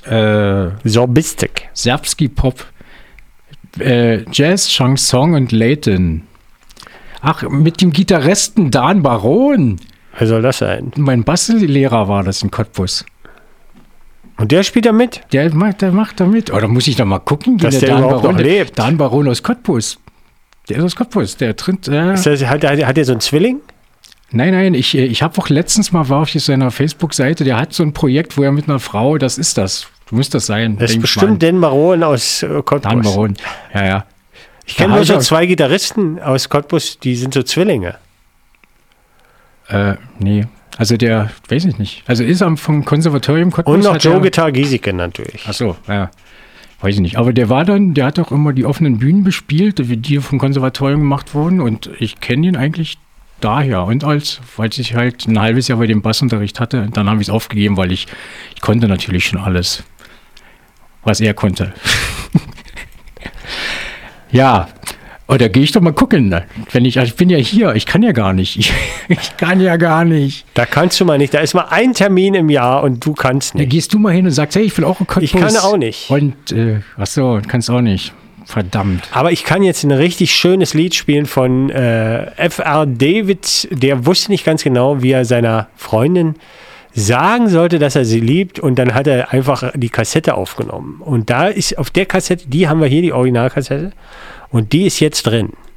Sorbistik. Serbski Pop, Jazz, Chanson und Latin. Ach, mit dem Gitarristen Dan Baron. Wer soll das sein? Mein Bassellehrer war das in Cottbus. Und der spielt da mit? Der macht da mit. Oder muss ich da mal gucken, wie dass der Dan überhaupt Baron noch lebt. Dan Baron aus Cottbus. Der ist aus Cottbus. Der tritt. Hat der so einen Zwilling? Nein, ich habe auch letztens mal, war auf seiner Facebook-Seite, der hat so ein Projekt, wo er mit einer Frau, das ist das. Muss das sein. Das ist bestimmt Dan Baron aus Cottbus. Dan Baron, ja. Ich kenne nur so 2 Gitarristen aus Cottbus, die sind so Zwillinge. Nee. Also der, weiß ich nicht. Also ist er vom Konservatorium Cottbus. Und noch Joe Guitar Giesecke natürlich. Ach so, ja. Weiß ich nicht. Aber der hat auch immer die offenen Bühnen bespielt, die vom Konservatorium gemacht wurden. Und ich kenne ihn eigentlich daher. Und weil ich halt ein halbes Jahr bei dem Bassunterricht hatte, dann habe ich es aufgegeben, weil ich konnte natürlich schon alles, was er konnte. Ja. Oder gehe ich doch mal gucken. Ich bin ja hier, ich kann ja gar nicht. Ich kann ja gar nicht. Da kannst du mal nicht. Da ist mal ein Termin im Jahr und du kannst nicht. Da gehst du mal hin und sagst, hey, ich will auch einen Cottbus. Ich kann auch nicht. Und, kannst auch nicht. Verdammt. Aber ich kann jetzt ein richtig schönes Lied spielen von F.R. David. Der wusste nicht ganz genau, wie er seiner Freundin sagen sollte, dass er sie liebt. Und dann hat er einfach die Kassette aufgenommen. Und da ist auf der Kassette, die haben wir hier, die Originalkassette. Und die ist jetzt drin.